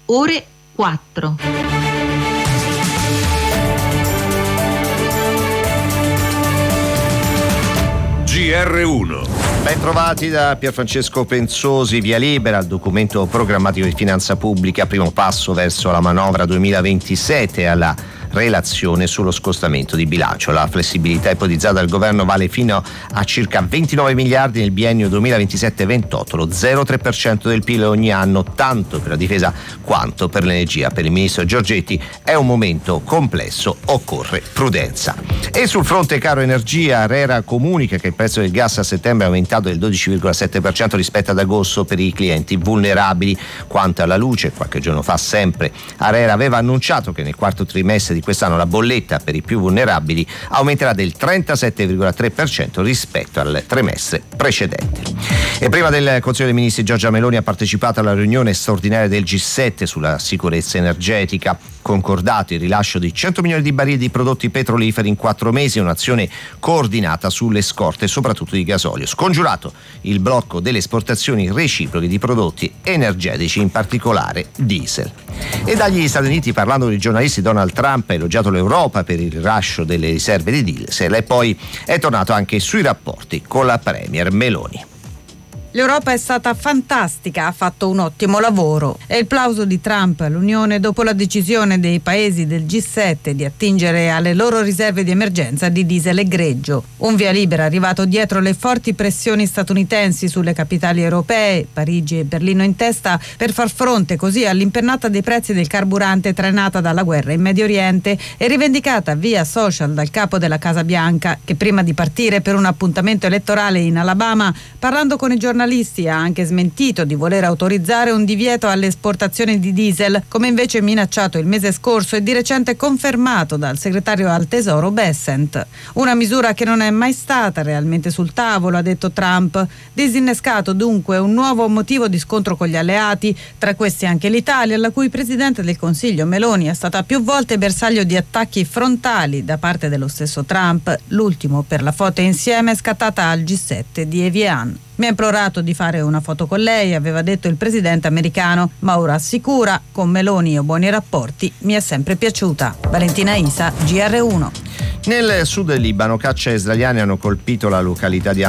ore 4. GR1. Ben trovati da Pierfrancesco Penzosi. Via libera al documento programmatico di finanza pubblica, primo passo verso la manovra 2027 e alla relazione sullo scostamento di bilancio. La flessibilità ipotizzata dal governo vale fino a circa 29 miliardi nel biennio 2027-28, lo 0,3% del PIL ogni anno, tanto per la difesa quanto per l'energia. Per il ministro Giorgetti è un momento complesso, occorre prudenza. E sul fronte caro energia, ARERA comunica che il prezzo del gas a settembre è aumentato del 12,7% rispetto ad agosto per i clienti vulnerabili. Quanto alla luce, qualche giorno fa sempre ARERA aveva annunciato che nel quarto trimestre di quest'anno la bolletta per i più vulnerabili aumenterà del 37,3% rispetto al trimestre precedente. E prima del Consiglio dei Ministri, Giorgia Meloni ha partecipato alla riunione straordinaria del G7 sulla sicurezza energetica. Concordato il rilascio di 100 milioni di barili di prodotti petroliferi in 4 mesi, un'azione coordinata sulle scorte soprattutto di gasolio. Scongiurato il blocco delle esportazioni reciproche di prodotti energetici, in particolare diesel. E dagli Stati Uniti, parlando con i giornalisti, Donald Trump ha elogiato l'Europa per il rilascio delle riserve di diesel e poi è tornato anche sui rapporti con la premier Meloni. L'Europa è stata fantastica, ha fatto un ottimo lavoro. È il plauso di Trump all'Unione dopo la decisione dei paesi del G7 di attingere alle loro riserve di emergenza di diesel e greggio. Un via libera arrivato dietro le forti pressioni statunitensi sulle capitali europee, Parigi e Berlino in testa, per far fronte così all'impennata dei prezzi del carburante trainata dalla guerra in Medio Oriente e rivendicata via social dal capo della Casa Bianca, che prima di partire per un appuntamento elettorale in Alabama, parlando con i giornalisti, ha anche smentito di voler autorizzare un divieto alle esportazioni di diesel, come invece minacciato il mese scorso e di recente confermato dal segretario al Tesoro Bessent. Una misura che non è mai stata realmente sul tavolo, ha detto Trump. Disinnescato dunque un nuovo motivo di scontro con gli alleati, tra questi anche l'Italia, la cui Presidente del Consiglio Meloni è stata più volte bersaglio di attacchi frontali da parte dello stesso Trump, l'ultimo per la foto insieme scattata al G7 di Evian. Mi ha implorato di fare una foto con lei, aveva detto il presidente americano, ma ora assicura, con Meloni ho buoni rapporti, mi è sempre piaciuta. Valentina Isa, GR1. Nel sud del Libano, caccia israeliane hanno colpito la località di